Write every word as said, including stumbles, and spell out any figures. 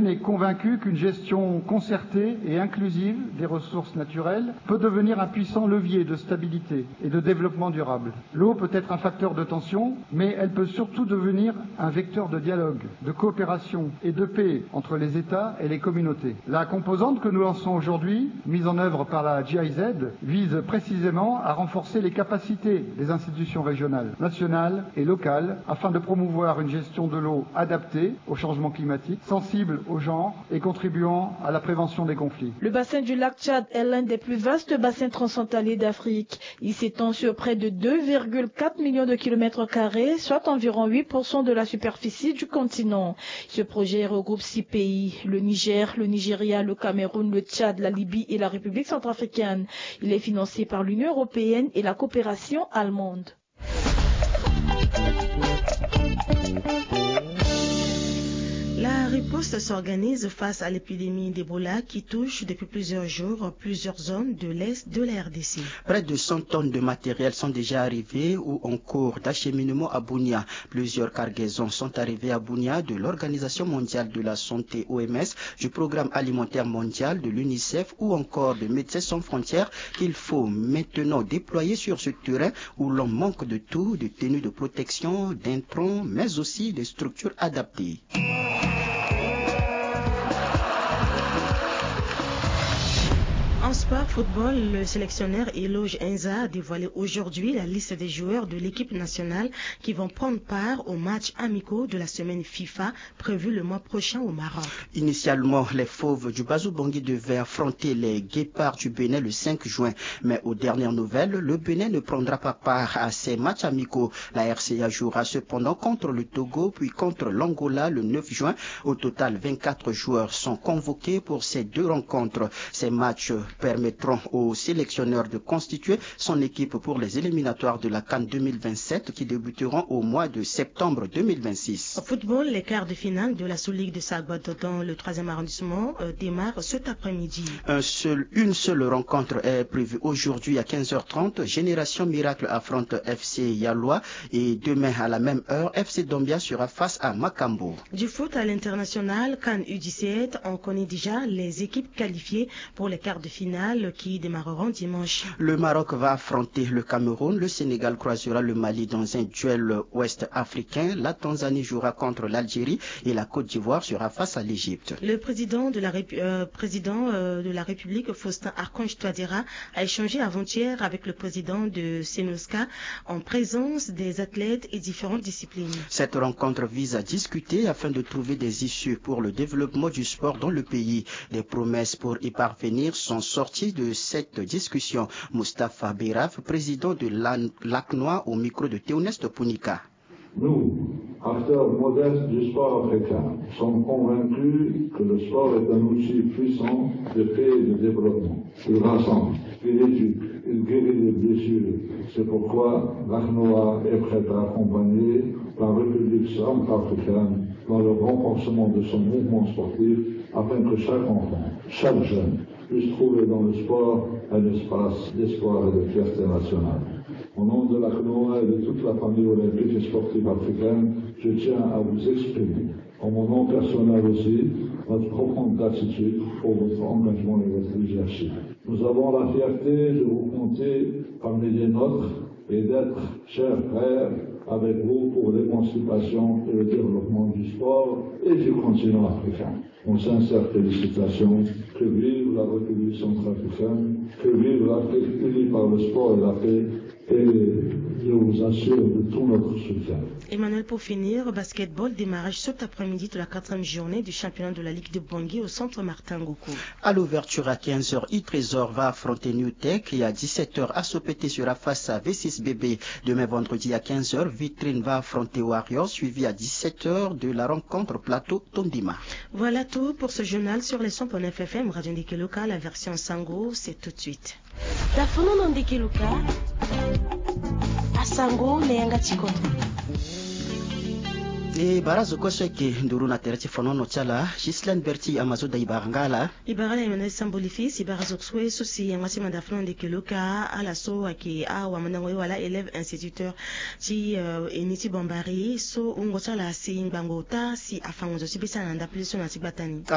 africaine est convaincue qu'une gestion concertée et inclusive des ressources naturelles peut devenir un puissant levier de stabilité et de développement durable. L'eau peut être un facteur de tension, mais elle peut surtout devenir un vecteur de dialogue, de coopération et de paix entre les États et les communautés. La composante que nous lançons aujourd'hui, mise en œuvre par la G I Z, vise précisément à renforcer les capacités des institutions régionales, nationales et locales afin de promouvoir une gestion de l'eau adaptée au changement climatique, sensible au genre et contribuant à la prévention des conflits. Le bassin du lac Tchad est l'un des plus vastes bassins transfrontaliers d'Afrique. Il s'étend sur près de deux virgule quatre millions de kilomètres carrés, soit environ huit pour cent de la superficie du continent. Ce projet regroupe six pays, le Niger, le Nigeria, le Cameroun, le Tchad, la Libye et la République centrafricaine. Il est financé par l'Union européenne et la coopération allemande. La riposte s'organise face à l'épidémie d'Ebola qui touche depuis plusieurs jours plusieurs zones de l'Est de la R D C. Près de cent tonnes de matériel sont déjà arrivées ou en cours d'acheminement à Bunia. Plusieurs cargaisons sont arrivées à Bunia de l'Organisation mondiale de la santé O M S, du Programme alimentaire mondial, de l'UNICEF ou encore de Médecins sans frontières qu'il faut maintenant déployer sur ce terrain où l'on manque de tout, de tenues de protection, d'intrants, mais aussi de structures adaptées. En sport football, le sélectionneur Eloge Enza a dévoilé aujourd'hui la liste des joueurs de l'équipe nationale qui vont prendre part aux matchs amicaux de la semaine FIFA prévue le mois prochain au Maroc. Initialement, les Fauves du Bazou-Bangui devaient affronter les Guépards du Bénin le cinq juin, mais aux dernières nouvelles, le Bénin ne prendra pas part à ces matchs amicaux. La R C A jouera cependant contre le Togo puis contre l'Angola le neuf juin. Au total, vingt-quatre joueurs sont convoqués pour ces deux rencontres. Ces matchs permettront au sélectionneur de constituer son équipe pour les éliminatoires de la CAN deux mille vingt-sept qui débuteront au mois de septembre deux mille vingt-six. Au football, les quarts de finale de la Sous-Ligue de Sagbata dans le troisième arrondissement euh, démarrent cet après-midi. Un seul, une seule rencontre est prévue aujourd'hui à quinze heures trente. Génération Miracle affronte F C Yalois et demain à la même heure, F C Dombia sera face à Makambo. Du foot à l'international, CAN U dix-sept, on connaît déjà les équipes qualifiées pour les quarts de finale qui démarreront dimanche. Le Maroc va affronter le Cameroun, le Sénégal croisera le Mali dans un duel ouest-africain, la Tanzanie jouera contre l'Algérie et la Côte d'Ivoire sera face à l'Égypte. Le président de la, Répu euh, président, euh, de la République, Faustin Archange Touadéra, a échangé avant-hier avec le président de Senoska en présence des athlètes et différentes disciplines. Cette rencontre vise à discuter afin de trouver des issues pour le développement du sport dans le pays. Des promesses pour y parvenir sont sorties de cette discussion. Moustapha Beraf, président de l'A C N O A, au micro de Théoneste Punika. Nous, acteurs modestes du sport africain, sommes convaincus que le sport est un outil puissant de paix et de développement. Il rassemble, il éduque, il guérit les blessures. C'est pourquoi l'A C N O A est prête à accompagner la République centrafricaine dans le renforcement de son mouvement sportif afin que chaque enfant, chaque jeune, puisse trouver dans le sport un espace d'espoir et de fierté nationale. Au nom de l'A C N O A et de toute la famille olympique et sportive africaine, je tiens à vous exprimer, en mon nom personnel aussi, notre profonde gratitude pour votre engagement et votre leadership. Nous avons la fierté de vous compter parmi les nôtres et d'être, chers frères, avec vous pour l'émancipation et le développement du sport et du continent africain. Mon sincère félicitations. Que vive la République centrafricaine, que vive l'Afrique unie par le sport et la paix, et je vous assure de tout notre soutien. Emmanuel, pour finir, basketball, démarrage cet après-midi de la quatrième journée du championnat de la Ligue de Bangui au centre Martin Ngoko. À l'ouverture à quinze heures, I-Trésor va affronter New Tech et à dix-sept heures, Assopété sera face à V six B B. Demain vendredi à quinze heures, Vitrine va affronter Warriors, suivi à dix-sept heures de la rencontre Plateau Tondima. Voilà tout pour ce journal sur les cent point neuf F M, Radio Ndikeluka, la version Sango, c'est tout de suite. Tafuno Ndikeluka, Asango Neanga Chikoto. E barazo kwa sweke nduru na tereti fonono chala Gislen Berti amazo da ibarangala Ibarala Emmanuel Sambolifis ibarazo kswe sosi yangwasi mandafno Ndikeluka ala so aki awa manangwe wala élève instituteur ti uh, eniti bombari so ungo chala si ngbango ta si afango zo sibisa nanda pliso na tibatani.